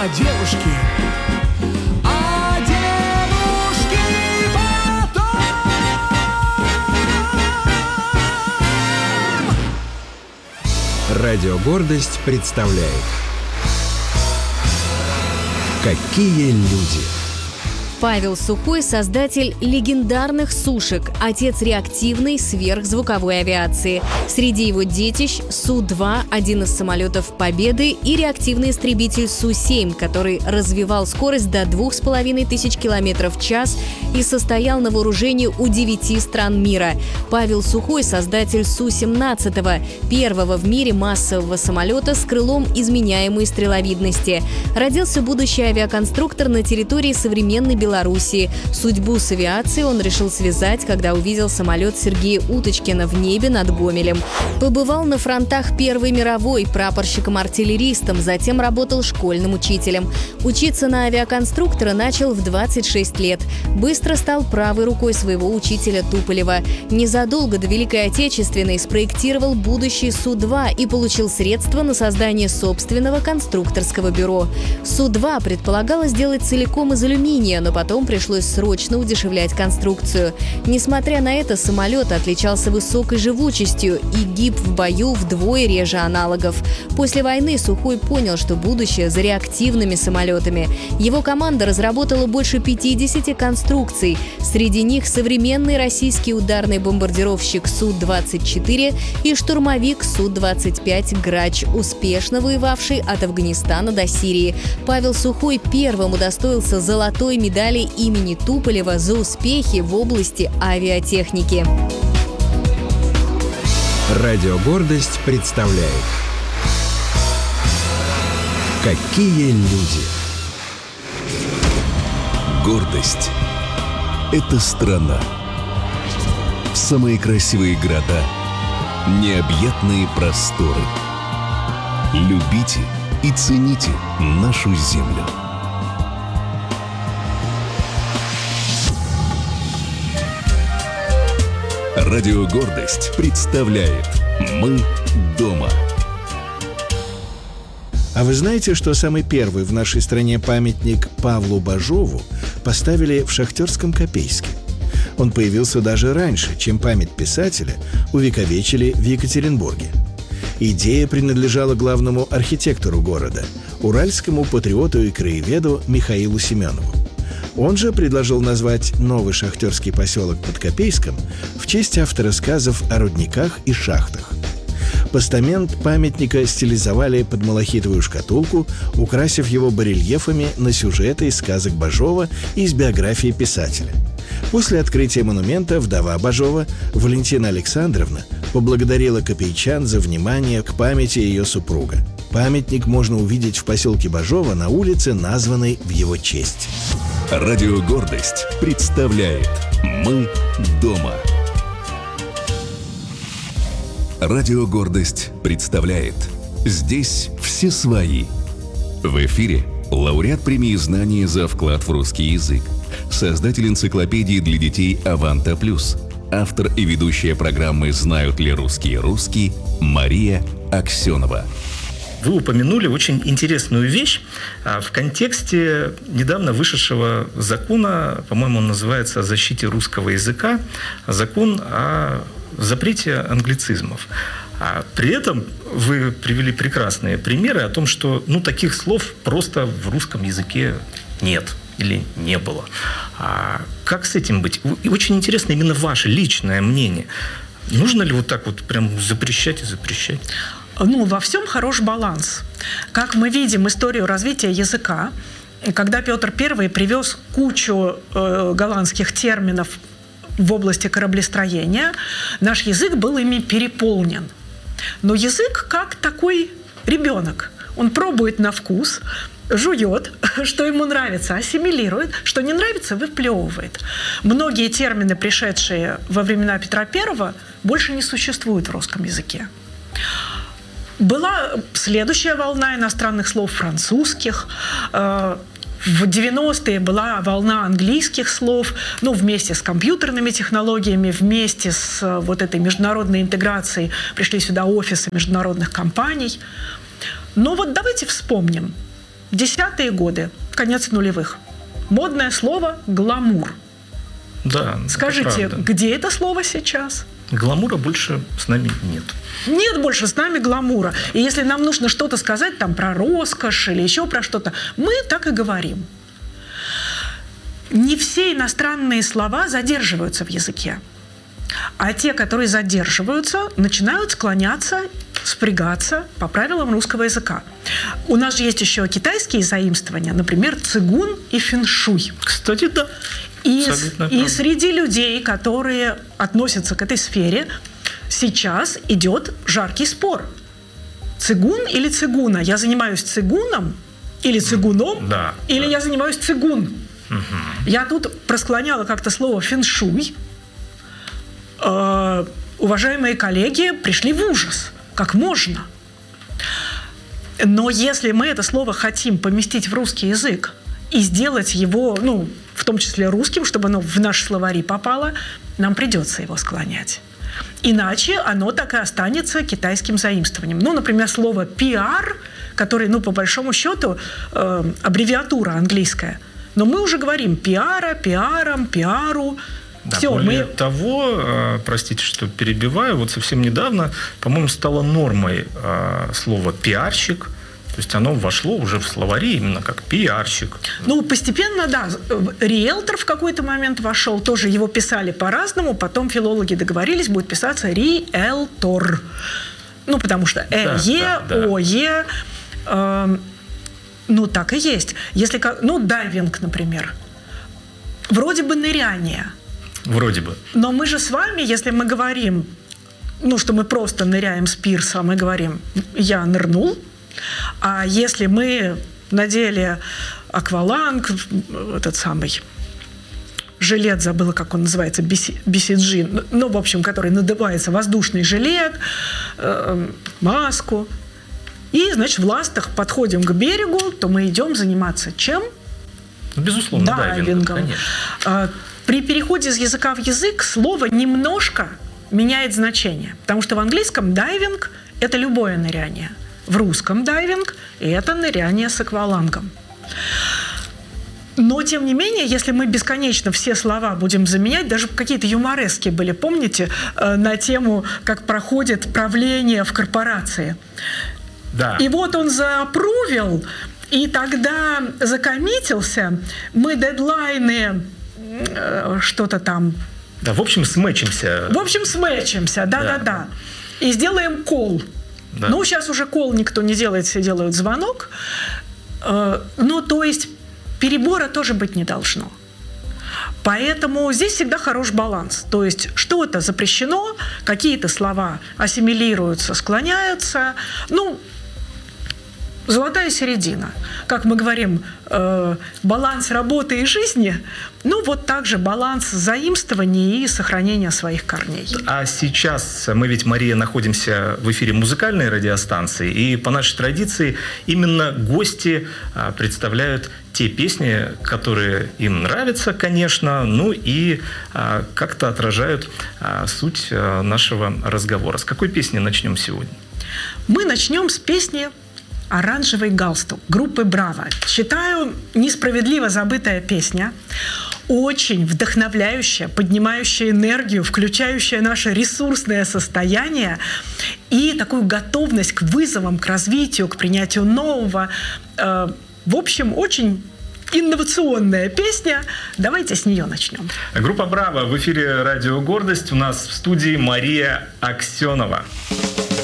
о девушке, а девушки потом. Радио «Гордость» представляет «Какие люди». Павел Сухой – создатель легендарных сушек, отец реактивной сверхзвуковой авиации. Среди его детищ Су-2, один из самолетов Победы, и реактивный истребитель Су-7, который развивал скорость до 2500 км в час и состоял на вооружении у 9 стран мира. Павел Сухой – создатель Су-17, первого в мире массового самолета с крылом изменяемой стреловидности. Родился будущий авиаконструктор на территории современной Белоруссии. Судьбу с авиацией он решил связать, когда увидел самолет Сергея Уточкина в небе над Гомелем. Побывал на фронтах Первой мировой, прапорщиком-артиллеристом, затем работал школьным учителем. Учиться на авиаконструктора начал в 26 лет. Быстро стал правой рукой своего учителя Туполева. Незадолго до Великой Отечественной спроектировал будущий Су-2 и получил средства на создание собственного конструкторского бюро. Су-2 предполагалось сделать целиком из алюминия, но потом пришлось срочно удешевлять конструкцию. Несмотря на это, самолет отличался высокой живучестью и гиб в бою вдвое реже аналогов. После войны Сухой понял, что будущее за реактивными самолетами. Его команда разработала больше 50 конструкций. Среди них современный российский ударный бомбардировщик Су-24 и штурмовик Су-25 «Грач», успешно воевавший от Афганистана до Сирии. Павел Сухой первым удостоился золотой медали имени Туполева за успехи в области авиатехники. Радио «Гордость» представляет «Какие люди». Гордость – это страна. Самые красивые города, необъятные просторы. Любите и цените нашу землю. Радио «Гордость» представляет «Мы дома». А вы знаете, что самый первый в нашей стране памятник Павлу Бажову поставили в Шахтерском Копейске? Он появился даже раньше, чем память писателя увековечили в Екатеринбурге. Идея принадлежала главному архитектору города, уральскому патриоту и краеведу Михаилу Семенову. Он же предложил назвать новый шахтерский поселок под Копейском в честь автора сказов о рудниках и шахтах. Постамент памятника стилизовали под малахитовую шкатулку, украсив его барельефами на сюжеты из сказок Бажова и из биографии писателя. После открытия монумента вдова Бажова, Валентина Александровна, поблагодарила копейчан за внимание к памяти ее супруга. Памятник можно увидеть в поселке Бажова на улице, названной в его честь. Радио «Гордость» представляет «Мы дома». Радио «Гордость» представляет «Здесь все свои». В эфире лауреат премии «Знания за вклад в русский язык», создатель энциклопедии для детей «Аванта Плюс», автор и ведущая программы «Знают ли русские» Мария Аксенова. Вы упомянули очень интересную вещь в контексте недавно вышедшего закона, по-моему, он называется «О защите русского языка», закон о запрете англицизмов. А при этом вы привели прекрасные примеры о том, что таких слов просто в русском языке нет или не было. А как с этим быть? И очень интересно именно ваше личное мнение. Нужно ли вот так вот прям запрещать и запрещать? Во всем хорош баланс. Как мы видим историю развития языка, когда Петр I привез кучу голландских терминов в области кораблестроения, наш язык был ими переполнен. Но язык как такой ребенок. Он пробует на вкус, жует, что ему нравится, ассимилирует, что не нравится, выплевывает. Многие термины, пришедшие во времена Петра I, больше не существуют в русском языке. Была следующая волна иностранных слов французских. В 90-е была волна английских слов, вместе с компьютерными технологиями, вместе с вот этой международной интеграцией пришли сюда офисы международных компаний. Но вот давайте вспомним. 10-е годы, конец нулевых. Модное слово «гламур». Да, Скажите, это правда. где это слово сейчас? Гламура больше с нами нет. Нет больше с нами гламура. И если нам нужно что-то сказать там про роскошь или еще про что-то, мы так и говорим. Не все иностранные слова задерживаются в языке. А те, которые задерживаются, начинают склоняться, спрягаться по правилам русского языка. У нас же есть еще китайские заимствования, например, цигун и фэншуй. Кстати, да. И среди людей, которые относятся к этой сфере, сейчас идет жаркий спор. Цигун или цигуна? Я занимаюсь цигуном или цигуном, да, или да. я занимаюсь цигун. Я тут просклоняла как-то слово фэншуй. Уважаемые коллеги пришли в ужас. Как можно? Но если мы это слово хотим поместить в русский язык и сделать его, ну, в том числе русским, чтобы оно в наши словари попало, нам придется его склонять. Иначе оно так и останется китайским заимствованием. Ну, например, слово «пиар», которое, ну, по большому счету, аббревиатура английская. Но мы уже говорим «пиара», «пиаром», «пиару». Да, Все, более того, простите, что перебиваю, вот совсем недавно, по-моему, стало нормой слово «пиарщик». То есть оно вошло уже в словари именно как пиарщик. Ну, постепенно, да. Риэлтор в какой-то момент вошел, тоже его писали по-разному, потом филологи договорились, будет писаться риэлтор. Ну, потому что ОЕ, ну, так и есть. Если, ну, дайвинг, например. Вроде бы ныряние. Вроде бы. Но мы же с вами, если мы говорим, ну, что мы просто ныряем с пирса, мы говорим «я нырнул». А если мы надели акваланг, этот самый жилет, забыла, как он называется, BCG, ну, в общем, который надевается, воздушный жилет, маску, и, значит, в ластах подходим к берегу, то мы идем заниматься чем? Безусловно, дайвингом. Конечно. При переходе из языка в язык слово немножко меняет значение, потому что в английском дайвинг – это любое ныряние. В русском дайвинг – это ныряние с аквалангом. Но, тем не менее, если мы бесконечно все слова будем заменять, даже какие-то юморески были, помните, на тему, как проходит правление в корпорации. Да. И вот он заапрувил, и тогда закоммитился, мы дедлайны, что-то там… Да, в общем, сметчимся. Да. И сделаем кол. Да. Ну, сейчас уже кол никто не делает, все делают звонок. Ну, то есть перебора тоже быть не должно. Поэтому здесь всегда хорош баланс. То есть что-то запрещено, какие-то слова ассимилируются, склоняются. Ну, золотая середина. Как мы говорим, баланс работы и жизни, ну вот так же баланс заимствований и сохранения своих корней. А сейчас мы ведь, Мария, находимся в эфире музыкальной радиостанции, и по нашей традиции именно гости представляют те песни, которые им нравятся, конечно, ну и как-то отражают суть нашего разговора. С какой песни начнем сегодня? Мы начнем с песни «Оранжевый галстук» группы «Браво». Считаю, несправедливо забытая песня, очень вдохновляющая, поднимающая энергию, включающая наше ресурсное состояние и такую готовность к вызовам, к развитию, к принятию нового. В общем, очень инновационная песня. Давайте с нее начнем. Группа «Браво» в эфире «Радио Гордость». У нас в студии Мария Аксенова.